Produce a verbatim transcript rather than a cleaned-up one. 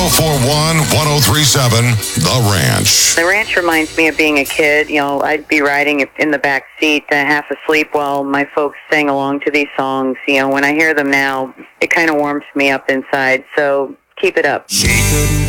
four one, one oh three seven, The Ranch. The ranch reminds me of being a kid. You know, I'd be riding in the back seat, uh, half asleep, while my folks sang along to these songs. You know, when I hear them now, it kind of warms me up inside. So keep it up. She couldn't